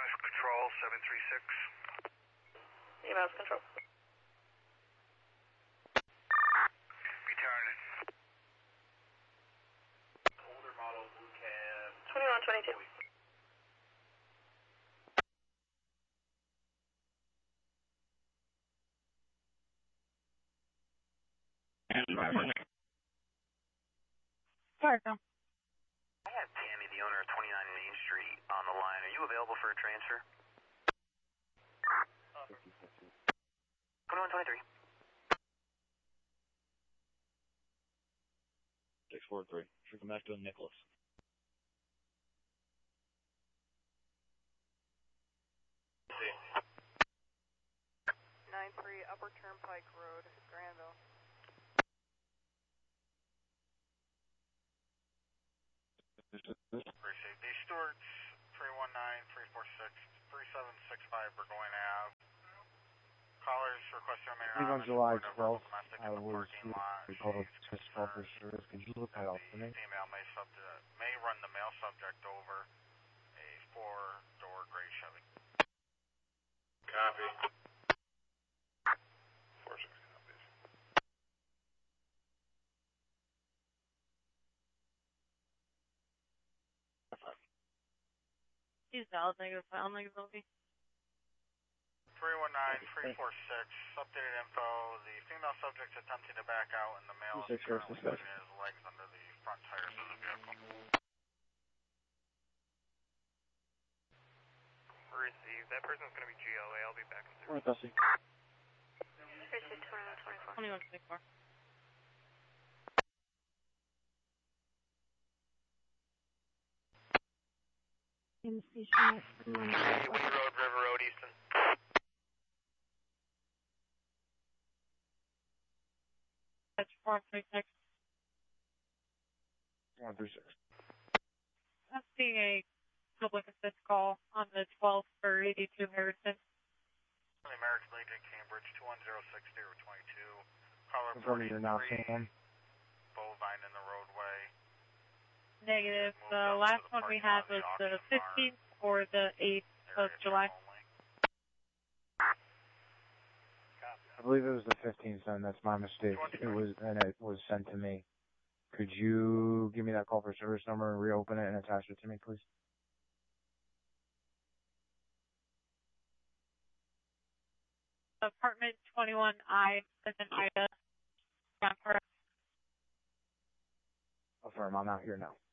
Control 736. EMS control. Returning. Older model blue cab. 2122. Cargo. I have Tammy, the owner of 29 Main Street, on the line. Are you available for a transfer? 2123. 643. Should come back to Nicholas. See. 93 Upper Turnpike Road, Granville. Appreciate these Stewarts 319, 346, 3765 Burgoyne Ave. Callers request to remain On anonymous. July Report no 12th, domestic I in the was parking lot. called She's to call for service. Could you look that up for me? Female may run the male subject over a 4-door gray Chevy. Copy. 46 copies. He's valid negative file negativity. 319, 346, updated info. The female subject attempting to back out and the male is currently putting his legs under the front tires of the vehicle. Receive. That person's going to be GLA. I'll be back in 30. Alright, Dusty. Receive 2124. 2124. In the station at Wing Road, River Road, Easton. That's 436. 136. That's being a public assist call on the 12th for 82 Harrison. The American Legion, Cambridge, 2106022. Caller Confirming you're now 43, Sam. bovine in the roadway. Negative. Moved The up to last the one we parking had lot of was the the auction barn. 15th or the 8th of Area July. check only. I believe it was the 15th, son. That's my mistake. It was sent to me. Could you give me that call for service number and reopen it and attach it to me, please? Apartment 21I, as in Ida. Affirm, I'm out here now.